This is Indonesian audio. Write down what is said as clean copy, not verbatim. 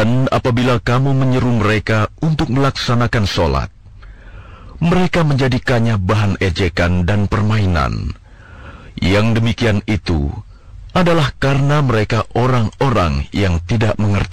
Dan apabila kamu menyeru mereka untuk melaksanakan sholat, mereka menjadikannya bahan ejekan dan permainan. Yang demikian itu adalah karena mereka orang-orang yang tidak mengerti